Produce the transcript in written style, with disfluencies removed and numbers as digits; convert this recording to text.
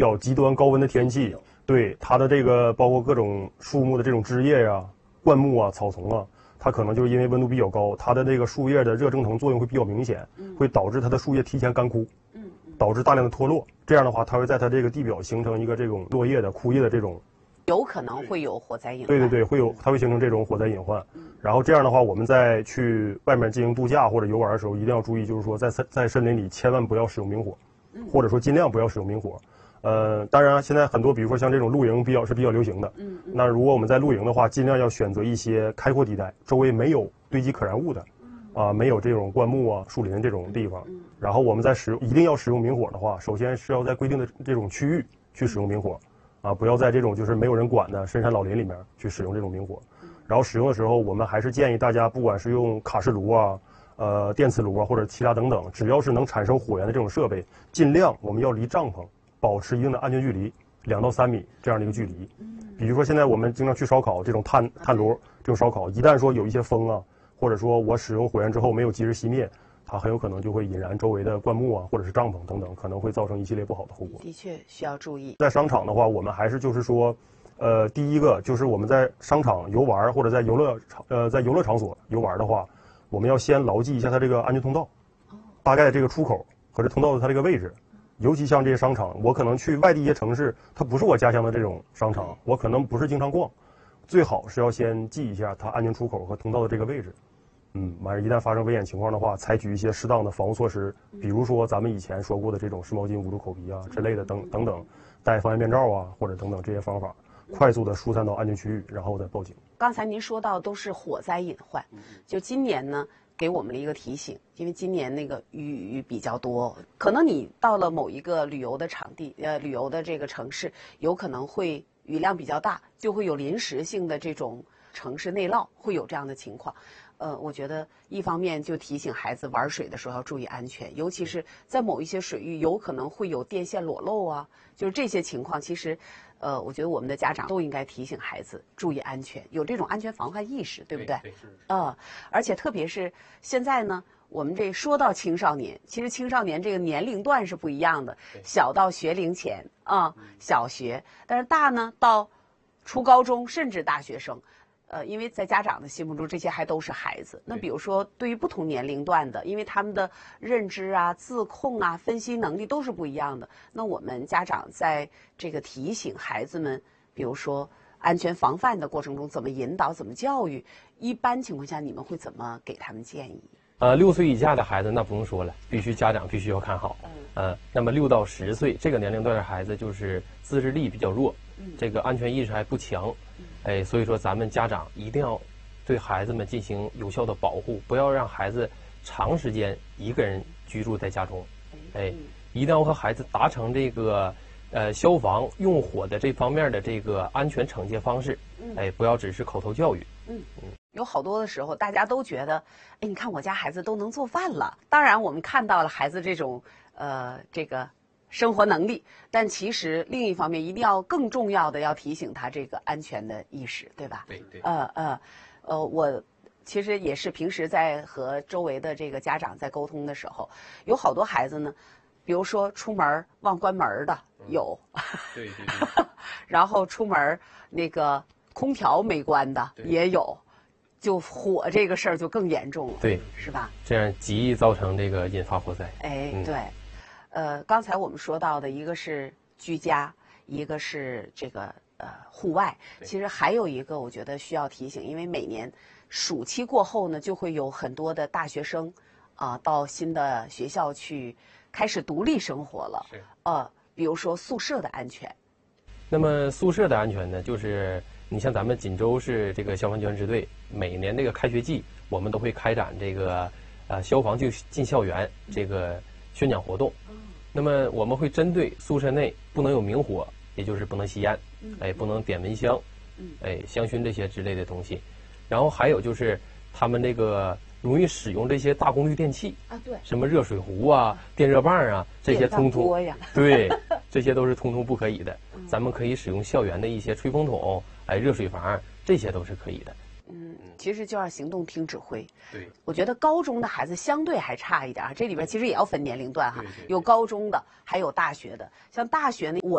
较极端高温的天气，对它的这个包括各种树木的这种枝叶呀、灌木啊、草丛啊，它可能就是因为温度比较高，它的这个树叶的热蒸腾作用会比较明显，会导致它的树叶提前干枯，导致大量的脱落。这样的话，它会在它这个地表形成一个这种落叶的枯叶的这种。 有可能会有火灾隐患。 对对对，它会形成这种火灾隐患。然后这样的话，我们在去外面进行度假或者游玩的时候，一定要注意，就是说在森林里千万不要使用明火，或者说尽量不要使用明火。当然现在很多，比如说像这种露营比较流行的。那如果我们在露营的话，尽量要选择一些开阔地带，周围没有堆积可燃物的，没有这种灌木啊、树林这种地方。然后我们一定要使用明火的话，首先是要在规定的这种区域去使用明火。不要在这种就是没有人管的深山老林里面去使用这种明火。然后使用的时候，我们还是建议大家，不管是用卡式炉啊、电磁炉啊，或者其他等等，只要是能产生火源的这种设备，尽量我们要离帐篷保持一定的安全距离，2到3米这样的一个距离。比如说现在我们经常去烧烤，这种炭炉这种烧烤，一旦说有一些风啊，或者说我使用火源之后没有及时熄灭，它很有可能就会引燃周围的灌木啊，或者是帐篷等等，可能会造成一系列不好的后果。 的确需要注意。 在商场的话，我们还是就是说，第一个就是我们在商场游玩或者在游乐场所游玩的话，我们要先牢记一下它这个安全通道，大概这个出口和这通道的它这个位置。尤其像这些商场，我可能去外地一些城市，它不是我家乡的这种商场，我可能不是经常逛，最好是要先记一下它安全出口和通道的这个位置。完事一旦发生危险情况的话，采取一些适当的防护措施，比如说咱们以前说过的这种湿毛巾捂住口鼻啊之类的等等，戴防炎面罩啊或者等等这些方法，快速的疏散到安全区域，然后再报警。 刚才您说到都是火灾隐患，就今年呢给我们了一个提醒，因为今年那个雨比较多，可能你到了某一个旅游的场地，旅游的这个城市，有可能会雨量比较大，就会有临时性的这种城市内涝，会有这样的情况。我觉得一方面就提醒孩子玩水的时候要注意安全，尤其是在某一些水域有可能会有电线裸露啊，就是这些情况，其实，我觉得我们的家长都应该提醒孩子注意安全，有这种安全防范意识，对不对？ 对， 而且特别是现在呢，我们这说到青少年，其实青少年这个年龄段是不一样的，小到学龄前小学，但是大呢到初高中甚至大学生。因为在家长的心目中，这些还都是孩子。那比如说，对于不同年龄段的，因为他们的认知啊、自控啊、分析能力都是不一样的。那我们家长在这个提醒孩子们，比如说安全防范的过程中，怎么引导、怎么教育，一般情况下你们会怎么给他们建议 ？6岁以下的孩子那不用说了，家长必须要看好。那么6到10岁这个年龄段的孩子，就是自制力比较弱，这个安全意识还不强。所以说咱们家长一定要对孩子们进行有效的保护，不要让孩子长时间一个人居住在家中。一定要和孩子达成这个消防用火的这方面的这个安全惩戒方式。不要只是口头教育。 有好多的时候，大家都觉得，你看我家孩子都能做饭了。当然，我们看到了孩子这种这个生活能力，但其实另一方面，一定要更重要的要提醒他这个安全的意识，对吧？ 对。 我其实也是平时在和周围的这个家长在沟通的时候，有好多孩子呢，比如说出门忘关门的有， 对。 然后出门那个空调没关的也有，就火这个事儿就更严重了， 对， 是吧？ 这样极易造成这个引发火灾。 对。刚才我们说到的一个是居家，一个是这个户外，其实还有一个我觉得需要提醒，因为每年暑期过后呢，就会有很多的大学生到新的学校去开始独立生活了。比如说宿舍的安全。 那么宿舍的安全呢，就是你像咱们锦州市这个消防救援支队，每年这个开学季，我们都会开展这个消防进校园这个宣讲活动。那么我们会针对宿舍内不能有明火，也就是不能吸烟，不能点蚊香，香薰这些之类的东西。然后还有就是他们这个容易使用这些大功率电器对， 什么热水壶啊、电热棒啊，这些通通对，这些都是通通不可以的。咱们可以使用校园的一些吹风筒、热水房，这些都是可以的。 其实就要行动听指挥。 对， 我觉得高中的孩子相对还差一点，这里边其实也要分年龄段哈，有高中的，还有大学的。像大学呢，我